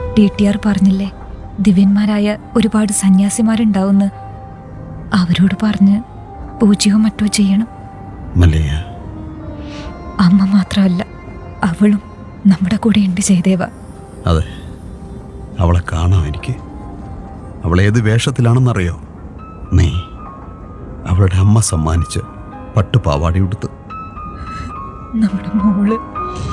DTR പറഞ്ഞില്ലേ, ദിവ്യന്മാരായ ഒരുപാട് സന്യാസിമാരുണ്ടാവുന്ന്. അവരോട് പറഞ്ഞ് പൂജയോ മറ്റോ ചെയ്യണം. മല്ലയ്യ, അമ്മ മാത്രമല്ല, അവളും നമ്മുടെ കൂടെ ഉണ്ട് ജയദേവ. അതെ, അവളെ കാണാം എനിക്ക്. അവളേത് വേഷത്തിലാണെന്നറിയോ? നീ അവളുടെ അമ്മ സമ്മാനിച്ച് പട്ടുപാവാടി ഉടുത്ത്. നമ്മുടെ മോള്